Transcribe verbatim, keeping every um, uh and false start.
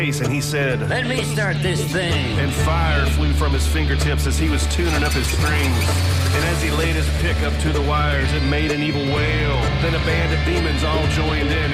and he said, "Let me start this thing." And fire flew from his fingertips as he was tuning up his strings. And as he laid his pick up to the wires, it made an evil wail. Then a band of demons all joined in.